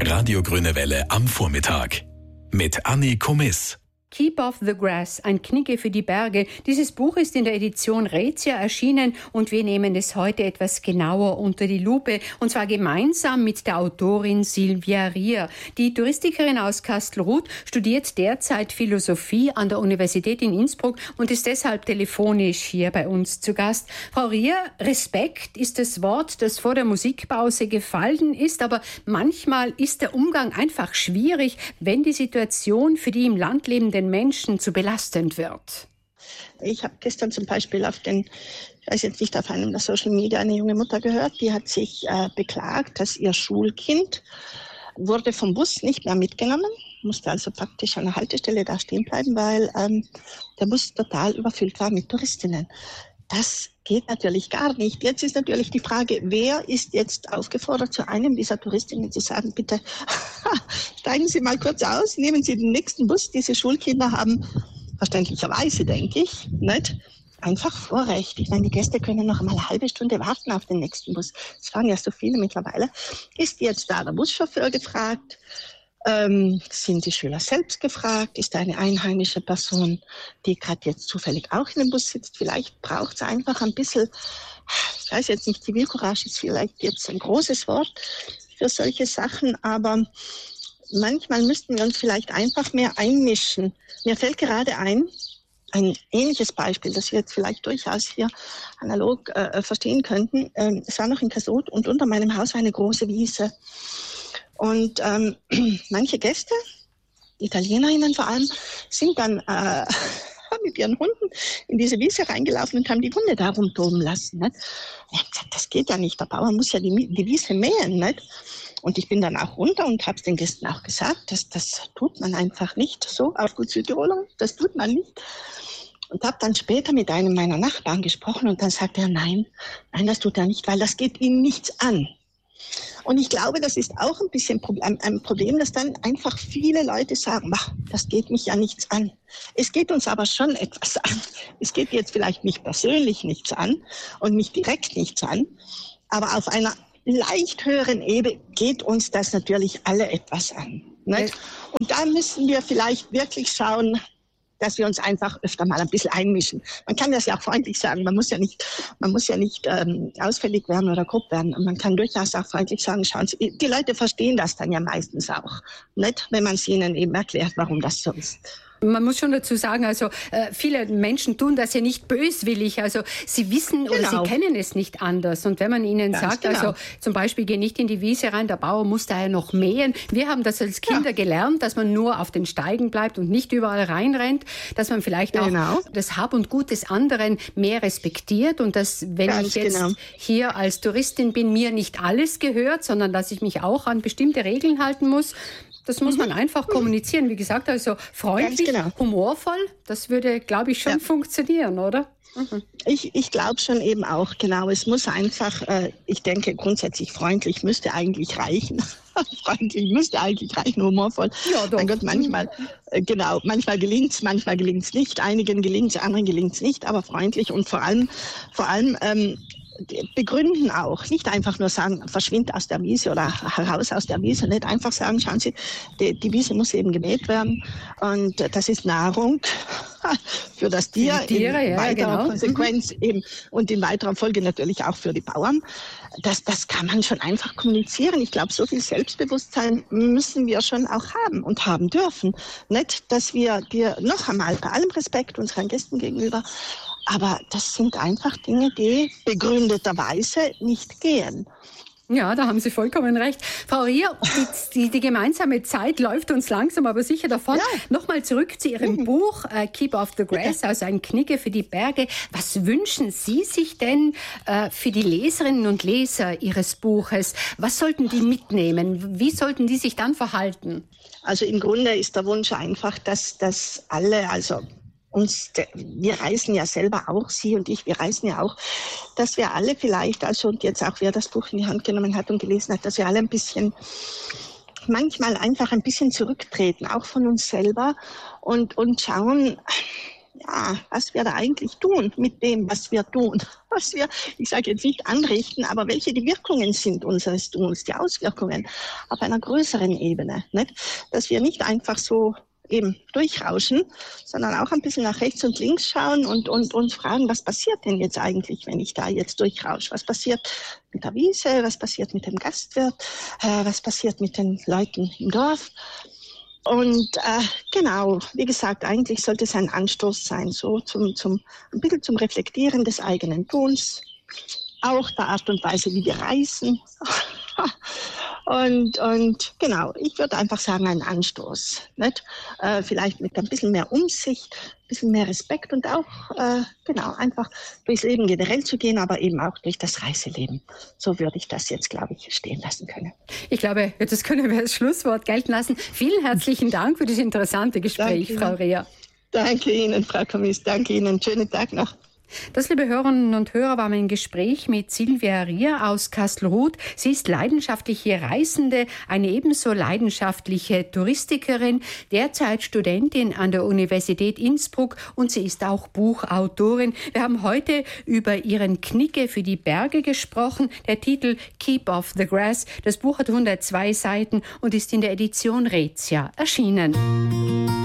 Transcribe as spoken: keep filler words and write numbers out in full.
Radio Grüne Welle am Vormittag mit Anni Komiss. Keep Off the Grass, ein Knigge für die Berge. Dieses Buch ist in der Edition Raetia erschienen und wir nehmen es heute etwas genauer unter die Lupe. Und zwar gemeinsam mit der Autorin Silvia Rier. Die Touristikerin aus Kastelruth studiert derzeit Philosophie an der Universität in Innsbruck und ist deshalb telefonisch hier bei uns zu Gast. Frau Rier, Respekt ist das Wort, das vor der Musikpause gefallen ist, aber manchmal ist der Umgang einfach schwierig, wenn die Situation für die im Land lebenden Menschen zu belastend wird. Ich habe gestern zum Beispiel auf den, ich weiß jetzt nicht, auf einem der Social Media eine junge Mutter gehört, die hat sich äh, beklagt, dass ihr Schulkind wurde vom Bus nicht mehr mitgenommen, musste also praktisch an der Haltestelle da stehen bleiben, weil ähm, der Bus total überfüllt war mit Touristinnen. Das geht natürlich gar nicht. Jetzt ist natürlich die Frage, wer ist jetzt aufgefordert, zu einem dieser Touristinnen zu sagen, bitte steigen Sie mal kurz aus, nehmen Sie den nächsten Bus. Diese Schulkinder haben verständlicherweise, denke ich, nicht einfach Vorrecht. Ich meine, die Gäste können noch einmal eine halbe Stunde warten auf den nächsten Bus. Es fahren ja so viele mittlerweile. Ist jetzt da der Buschauffeur gefragt? Ähm, sind die Schüler selbst gefragt? Ist eine einheimische Person, die gerade jetzt zufällig auch in dem Bus sitzt? Vielleicht braucht es einfach ein bisschen, ich weiß jetzt nicht, Zivilcourage ist vielleicht jetzt ein großes Wort für solche Sachen, aber manchmal müssten wir uns vielleicht einfach mehr einmischen. Mir fällt gerade ein, ein ähnliches Beispiel, das wir jetzt vielleicht durchaus hier analog äh, verstehen könnten. Ähm, es war noch in Kastelruth und unter meinem Haus war eine große Wiese. Und ähm, manche Gäste, Italienerinnen vor allem, sind dann äh, mit ihren Hunden in diese Wiese reingelaufen und haben die Hunde da rumtoben lassen. Nicht? Ich habe gesagt, das geht ja nicht, der Bauer muss ja die, die Wiese mähen. Nicht? Und ich bin dann auch runter und habe es den Gästen auch gesagt, dass, das tut man einfach nicht so, auf gut Südtiroler, das tut man nicht. Und habe dann später mit einem meiner Nachbarn gesprochen und dann sagte er, nein, nein, das tut er nicht, weil das geht ihm nichts an. Und ich glaube, das ist auch ein bisschen ein Problem, dass dann einfach viele Leute sagen, das geht mich ja nichts an. Es geht uns aber schon etwas an. Es geht jetzt vielleicht nicht persönlich nichts an und nicht direkt nichts an, aber auf einer leicht höheren Ebene geht uns das natürlich alle etwas an. Nicht? Und da müssen wir vielleicht wirklich schauen, dass wir uns einfach öfter mal ein bisschen einmischen. Man kann das ja auch freundlich sagen, man muss ja nicht, man muss ja nicht ähm, ausfällig werden oder grob werden. Man kann durchaus auch freundlich sagen, schauen Sie, die Leute verstehen das dann ja meistens auch, nicht, wenn man es ihnen eben erklärt, warum das so ist. Man muss schon dazu sagen, also äh, viele Menschen tun das ja nicht böswillig. Also sie wissen genau. oder sie kennen es nicht anders. Und wenn man ihnen Ganz sagt, genau. also zum Beispiel, geh nicht in die Wiese rein, der Bauer muss da ja noch mähen. Wir haben das als Kinder ja. gelernt, dass man nur auf den Steigen bleibt und nicht überall reinrennt. Dass man vielleicht auch genau. das Hab und Gut des anderen mehr respektiert. Und dass, wenn Ganz ich jetzt genau. hier als Touristin bin, mir nicht alles gehört, sondern dass ich mich auch an bestimmte Regeln halten muss. Das muss man einfach kommunizieren. Wie gesagt, also freundlich, genau. humorvoll, das würde, glaube ich, schon ja. funktionieren, oder? Mhm. Ich, ich glaube schon eben auch, genau. Es muss einfach, äh, ich denke grundsätzlich freundlich müsste eigentlich reichen. freundlich müsste eigentlich reichen, humorvoll. Ja, doch. Mein Gott, manchmal, äh, genau, manchmal gelingt es, manchmal gelingt es nicht. Einigen gelingt es, anderen gelingt es nicht, aber freundlich und vor allem, vor allem, ähm, begründen auch, nicht einfach nur sagen, verschwind aus der Wiese oder heraus aus der Wiese, nicht einfach sagen, schauen Sie, die, die Wiese muss eben gemäht werden und das ist Nahrung für das Tier, für die Tiere, in ja, weiterer genau. Konsequenz mhm. eben und in weiterer Folge natürlich auch für die Bauern. Das, das kann man schon einfach kommunizieren. Ich glaube, so viel Selbstbewusstsein müssen wir schon auch haben und haben dürfen. Nicht, dass wir dir noch einmal bei allem Respekt unseren Gästen gegenüber, aber das sind einfach Dinge, die begründeterweise nicht gehen. Ja, da haben Sie vollkommen recht. Frau Rier, die, die, die gemeinsame Zeit läuft uns langsam aber sicher davon. Ja. Nochmal zurück zu Ihrem mhm. Buch äh, Keep Off the Grass, also ein Knigge für die Berge. Was wünschen Sie sich denn äh, für die Leserinnen und Leser Ihres Buches? Was sollten die mitnehmen? Wie sollten die sich dann verhalten? Also im Grunde ist der Wunsch einfach, dass, dass alle, also uns, wir reisen ja selber auch, Sie und ich, wir reisen ja auch, dass wir alle vielleicht, also und jetzt auch wer das Buch in die Hand genommen hat und gelesen hat, dass wir alle ein bisschen, manchmal einfach ein bisschen zurücktreten, auch von uns selber und, und schauen, ja, was wir da eigentlich tun mit dem, was wir tun. Was wir, ich sage jetzt nicht anrichten, aber welche die Wirkungen sind unseres Tuns, die Auswirkungen auf einer größeren Ebene. Nicht? Dass wir nicht einfach so eben durchrauschen, sondern auch ein bisschen nach rechts und links schauen und, und uns fragen, was passiert denn jetzt eigentlich, wenn ich da jetzt durchrausche? Was passiert mit der Wiese? Was passiert mit dem Gastwirt? Äh, was passiert mit den Leuten im Dorf? Und äh, genau, wie gesagt, eigentlich sollte es ein Anstoß sein, so zum, zum, ein bisschen zum Reflektieren des eigenen Tuns, auch der Art und Weise, wie wir reisen. Und, und genau, ich würde einfach sagen, ein Anstoß. Nicht? Äh, vielleicht mit ein bisschen mehr Umsicht, ein bisschen mehr Respekt und auch, äh, genau, einfach durchs Leben generell zu gehen, aber eben auch durch das Reiseleben. So würde ich das jetzt, glaube ich, stehen lassen können. Ich glaube, das können wir als Schlusswort gelten lassen. Vielen herzlichen Dank für das interessante Gespräch, Danke Frau Reher. Danke Ihnen, Frau Kommiss. Danke Ihnen. Schönen Tag noch. Das, liebe Hörerinnen und Hörer, war mein Gespräch mit Silvia Rier aus Kastelruth. Sie ist leidenschaftliche Reisende, eine ebenso leidenschaftliche Touristikerin, derzeit Studentin an der Universität Innsbruck und sie ist auch Buchautorin. Wir haben heute über ihren Knigge für die Berge gesprochen. Der Titel Keep Off the Grass. Das Buch hat hundertzwei Seiten und ist in der Edition Raetia erschienen.